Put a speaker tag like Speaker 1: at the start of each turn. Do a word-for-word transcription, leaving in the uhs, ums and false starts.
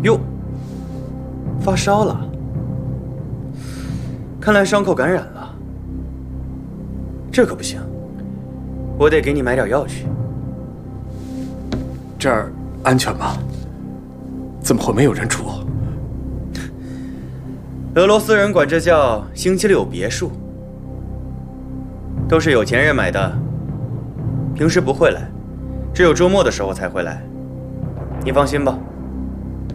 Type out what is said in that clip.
Speaker 1: 哟，发烧了，看来伤口感染了。这可不行，我得给你买点药去。
Speaker 2: 这儿安全吗？怎么会没有人住？
Speaker 1: 俄罗斯人管这叫星期六别墅，都是有钱人买的，平时不会来，只有周末的时候才会来。你放心吧。